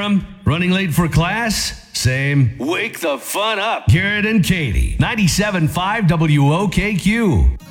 Aram, running late for class? Same. Wake the fun up. Garrett and Katie, 97.5 WOKQ.